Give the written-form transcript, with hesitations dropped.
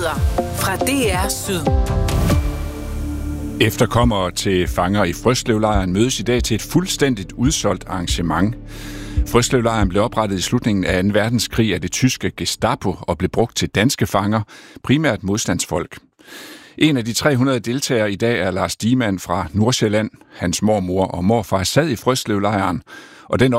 Nyheder fra DR Syd. Efterkommere til fanger i Frøslevlejren mødes i dag til et fuldstændigt udsolgt arrangement. Frøslevlejren blev oprettet i slutningen af 2. verdenskrig af det tyske Gestapo og blev brugt til danske fanger, primært modstandsfolk. En af de 300 deltagere i dag er Lars Diemann fra Nordsjælland. Hans mormor og morfar sad i Frøslevlejren, og den